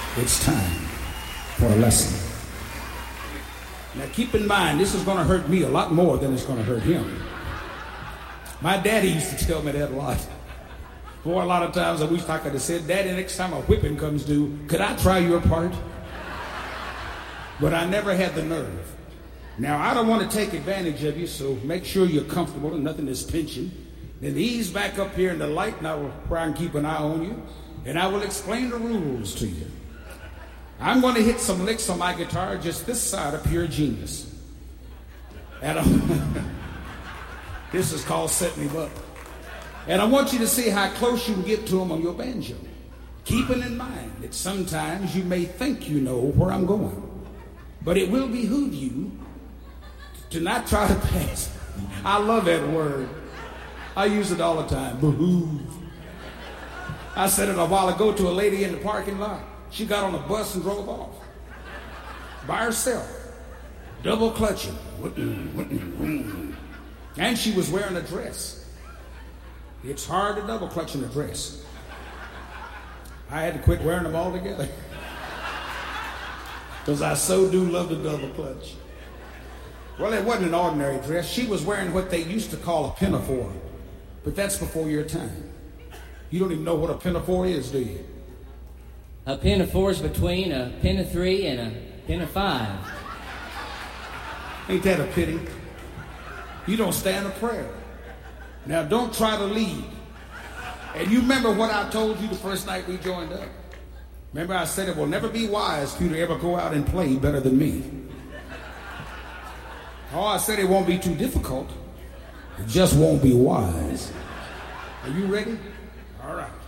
It's time for a lesson. Now keep in mind, this is going to hurt me a lot more than it's going to hurt him. My daddy used to tell me that a lot. Boy, a lot of times I wish I could have said, Daddy, next time a whipping comes due, could I try your part? But I never had the nerve. Now, I don't want to take advantage of you, so make sure you're comfortable and nothing is pinching. Then ease back up here in the light, and I will try and keep an eye on you, and I will explain the rules to you. I'm going to hit some licks on my guitar just this side of pure genius. And this is called Setting Him Up. And I want you to see how close you can get to him on your banjo. Keeping in mind that sometimes you may think you know where I'm going. But it will behoove you to not try to pass. I love that word. I use it all the time, behoove. I said it a while ago to a lady in the parking lot. She got on a bus and drove off. By herself. Double clutching. And she was wearing a dress. It's hard to double clutch in a dress. I had to quit wearing them altogether. Because I so do love the double clutch. Well, it wasn't an ordinary dress. She was wearing what they used to call a pinafore. But that's before your time. You don't even know what a pinafore is, do you? A pinafore is between a pin of 3 and a pin of 5. Ain't that a pity? You don't stand a prayer. Now, don't try to lead. And you remember what I told you the first night we joined up? Remember I said it will never be wise for you to ever go out and play better than me. Oh, I said it won't be too difficult. It just won't be wise. Are you ready? All right.